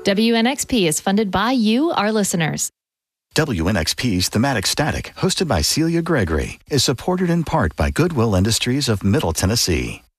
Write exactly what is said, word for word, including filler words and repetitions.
W N X P is funded by you, our listeners. W N X P's Thematic Static, hosted by Celia Gregory, is supported in part by Goodwill Industries of Middle Tennessee.